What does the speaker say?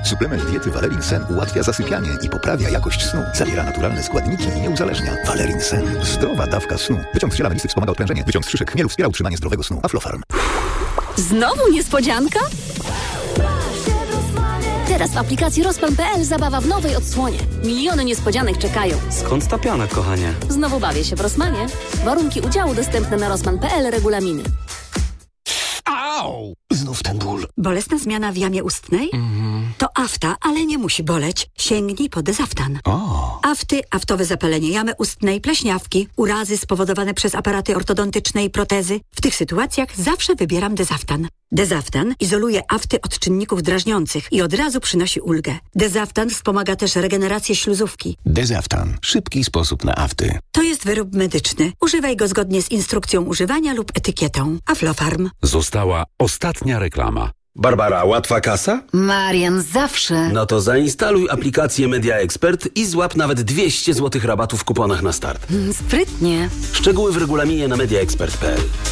Suplement diety Valerin Sen ułatwia zasypianie i poprawia jakość snu. Zawiera naturalne składniki i nie uzależnia. Valerin Sen. Zdrowa dawka snu. Wyciąg z ziela melisy wspomaga odprężenie. Wyciąg z szyszek chmielu wspiera utrzymanie zdrowego snu. Aflofarm. Znowu niespodzianka? Teraz w aplikacji Rozplan.pl zabawa w nowej odsłonie. Miliony niespodzianek czekają. Skąd ta piana, kochanie? Znowu bawię się w Rossmanie. Warunki udziału dostępne na Rozplan.pl, regulaminy. Au! Znów ten ból. Bolesna zmiana w jamie ustnej? To afta, ale nie musi boleć. Sięgnij po Dezaftan. Afty, aftowe zapalenie jamy ustnej, pleśniawki, urazy spowodowane przez aparaty ortodontyczne i protezy. W tych sytuacjach zawsze wybieram Dezaftan. Dezaftan izoluje afty od czynników drażniących i od razu przynosi ulgę. Dezaftan wspomaga też regenerację śluzówki. Dezaftan. Szybki sposób na afty. To jest wyrób medyczny. Używaj go zgodnie z instrukcją używania lub etykietą. Aflofarm. Została ostatnia reklama. Barbara, łatwa kasa? Marian, zawsze. No to zainstaluj aplikację Media Expert i złap nawet 200 zł rabatu w kuponach na start. Sprytnie. Szczegóły w regulaminie na mediaexpert.pl.